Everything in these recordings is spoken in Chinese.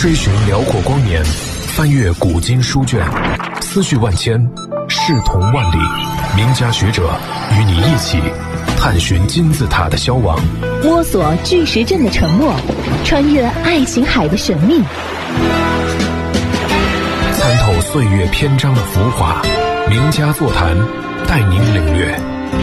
追寻辽阔光年，翻阅古今书卷，思绪万千，视同万里。名家学者与你一起探寻金字塔的消亡， 摸索巨石阵的沉默，穿越爱琴海的神秘， 参透岁月篇章的浮华。名家座谈，带您领略。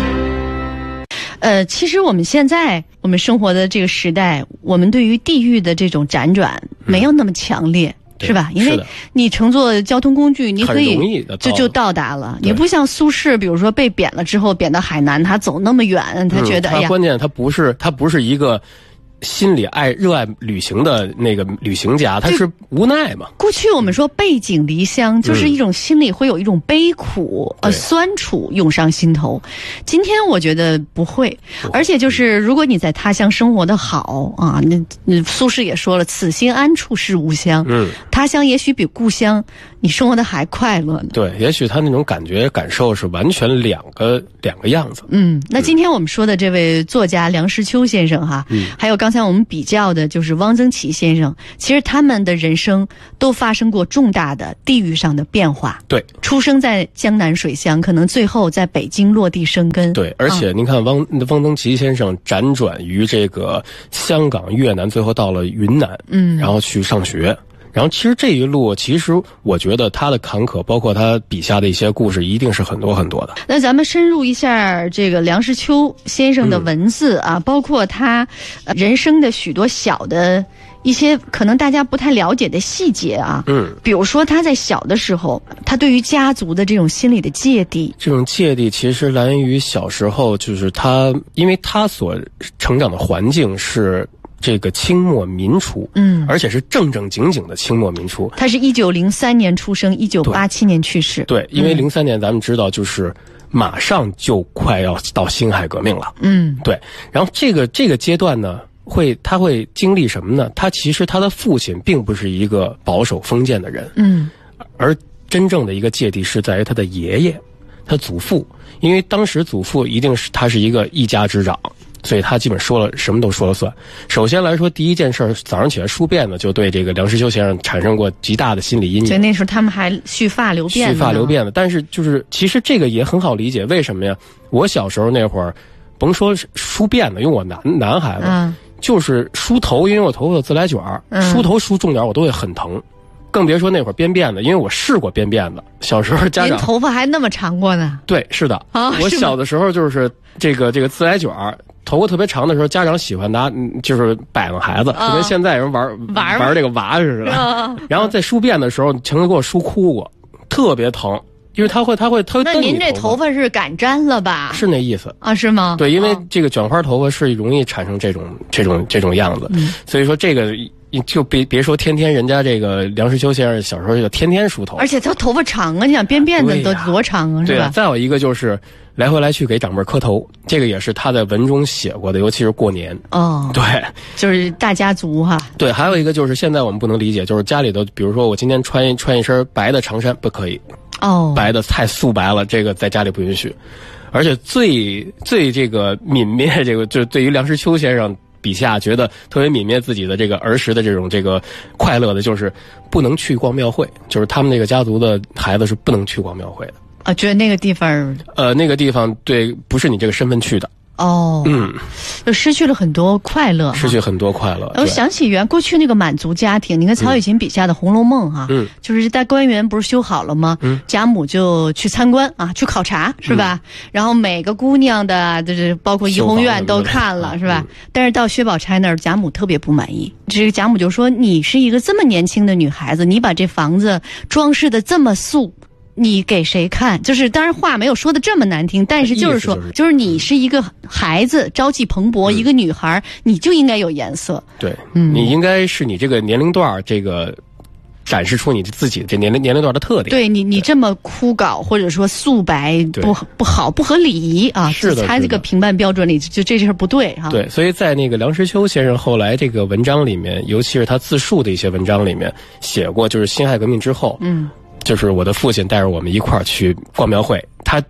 其实我们现在生活的这个时代，我们对于地域的这种辗转没有那么强烈。是吧？因为你乘坐交通工具，你可以就到达了。你不像苏轼，比如说被贬了之后，贬到海南，他走那么远，他觉得他关键他不是一个心里热爱旅行的那个旅行家，他是无奈嘛。 过去我们说背井离乡，就是一种心里会有一种悲苦酸楚涌上心头。今天我觉得不会，而且就是如果你在他乡生活的好啊，那苏轼也说了，此心安处是吾乡。他乡也许比故乡你生活的还快乐呢。 对，也许他那种感受是完全两个样子。 那今天我们说的这位作家梁实秋先生哈，还有刚才我们比较的就是汪曾祺先生，其实他们的人生都发生过重大的地域上的变化。 对， 出生在江南水乡，可能最后在北京落地生根。 对，而且您看汪曾祺先生辗转于这个香港、越南，最后到了云南，然后去上学。然后其实这一路，其实我觉得他的坎坷，包括他笔下的一些故事，一定是很多很多的。 那咱们深入一下这个梁实秋先生的文字啊，包括他人生的许多小的一些可能大家不太了解的细节啊。比如说他在小的时候，他对于家族的这种心理的芥蒂， 这种芥蒂其实来源于小时候，就是他因为他所成长的环境是这个清末民初，而且是正正经经的清末民初。 他是1903年出生，1987年去世。 对，因为03年咱们知道就是马上就快要到辛亥革命了。对。然后这个阶段呢，他会经历什么呢？其实他的父亲并不是一个保守封建的人，而真正的一个芥蒂是在于他的爷爷，他祖父，因为当时祖父他是一个一家之长。所以他基本什么都说了算。首先来说，第一件事，早上起来梳辫子就对这个梁实秋先生产生过极大的心理阴影。 所以那时候他们还蓄发留辫子。 但是就是其实这个也很好理解，为什么呀？我小时候那会儿，甭说梳辫子，因为我男孩子，就是梳头，因为我头发有自来卷梳头梳重点我都会很疼。更别说那会儿编辫子，因为我试过编辫子。小时候家长您头发还那么长过呢？ 对，是的。我小的时候就是这个自来卷头发特别长的时候，家长喜欢拿就是摆弄孩子，就跟现在人玩这个娃似的。然后在梳辫的时候，曾经给我梳哭过，特别疼，因为他会。 那您这头发是擀粘了吧？ 是那意思啊？是吗？ 对，因为这个卷花头发是容易产生这种样子，所以说这个。就别说天天人家这个梁实秋先生小时候就天天梳头， 而且他头发长啊，你想编辫子都多长啊，是吧？ 对啊，再有一个就是来回来去给长辈磕头，这个也是他在文中写过的，尤其是过年。对， 就是大家族哈。 对，还有一个就是现在我们不能理解，就是家里头，比如说我今天穿一身白的长衫不可以，白的太素白了，这个在家里不允许。而且最这个泯灭这个，就是对于梁实秋先生笔下觉得特别泯灭自己的这个儿时的这个快乐的，就是不能去逛庙会，就是他们那个家族的孩子是不能去逛庙会的啊，觉得那个地方对，不是你这个身份去的。 就失去了很多快乐，我想起过去那个满族家庭，你看曹雪芹笔下的《红楼梦》哈，就是在官园不是修好了吗？贾母就去参观啊，去考察是吧？然后每个姑娘的，就是包括怡红院都看了是吧？但是到薛宝钗那儿，贾母特别不满意。这个贾母就说：“你是一个这么年轻的女孩子，你把这房子装饰的这么素。”你给谁看？就是当然话没有说的这么难听，但是就是说，就是你是一个孩子，朝气蓬勃，一个女孩，你就应该有颜色。 对，你应该是你这个年龄段这个展示出你自己这年龄段的特点。 对你这么枯槁或者说素白不好不合理啊！ 是的， 他这个评判标准里就这事不对哈。 对，所以在那个梁实秋先生后来这个文章里面，尤其是他自述的一些文章里面写过，就是辛亥革命之后，就是我的父亲带着我们一块儿去逛庙会，他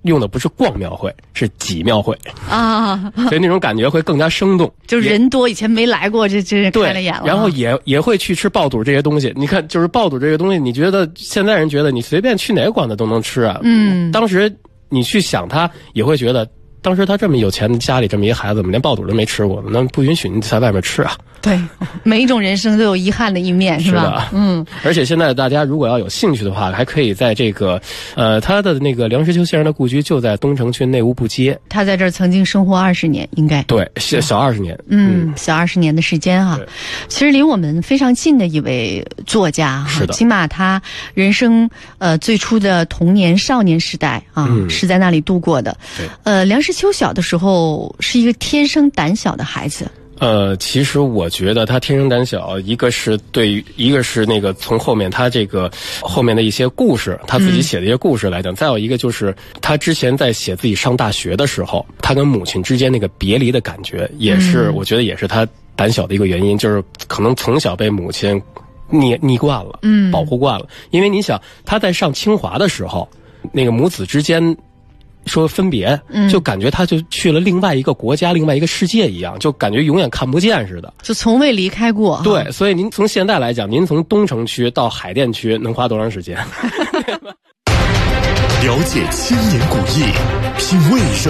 用的不是逛庙会，是挤庙会啊， 所以那种感觉会更加生动。 就人多，以前没来过，这开了眼了。 然后也会去吃爆肚这些东西。你看，就是爆肚这个东西，你觉得现在人觉得你随便去哪个馆子都能吃啊？当时你去想他，也会觉得。当时他这么有钱，家里这么一孩子，连爆肚都没吃过，那不允许你在外面吃啊。 对，每一种人生都有遗憾的一面，是吧？ 而且现在大家如果要有兴趣的话，还可以在这个他的那个梁实秋先生的故居就在东城区内务部街。 他在这儿曾经生活20年，应该对，小20年。 小20年的时间哈。其实离我们非常近的一位作家哈， 是的， 起码他人生最初的童年少年时代啊，是在那里度过的。 对， 梁实秋小的时候是一个天生胆小的孩子。 其实我觉得他天生胆小，一个是那个从后面他这个后面的一些故事，他自己写的一些故事来讲，再有一个就是他之前在写自己上大学的时候，他跟母亲之间那个别离的感觉，也是我觉得也是他胆小的一个原因，就是可能从小被母亲溺惯了，保护惯了。因为你想他在上清华的时候，那个母子之间说分别，就感觉他就去了另外一个国家、另外一个世界一样，就感觉永远看不见似的， 就从未离开过。 对，所以您从现在来讲，您从东城区到海淀区能花多长时间？ 了解千年古意，品味生